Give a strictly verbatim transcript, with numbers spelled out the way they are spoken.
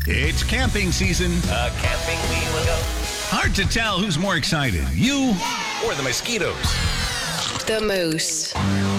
It's camping season. Uh, camping we will go. Hard to tell who's more excited, you Or the mosquitoes. The Moose.